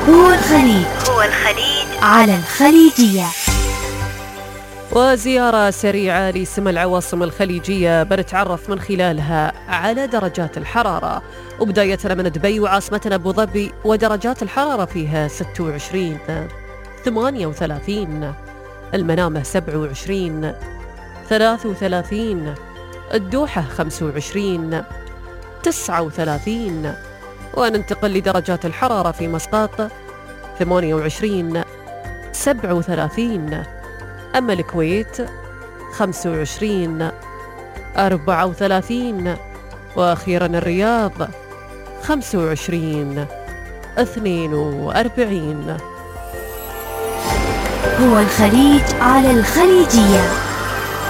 هو الخليج على الخليجية. وزيارة سريعة لسمى العواصم الخليجية بنتعرف من خلالها على درجات الحرارة، وبداية من دبي وعاصمتنا أبو ظبي ودرجات الحرارة فيها 26 38، المنامة 27 33، الدوحة 25 39، وننتقل لدرجات الحرارة في مسقط 28 37، أما الكويت 25 34، وأخيرا الرياض 25 42. هو الخليج على الخليجية.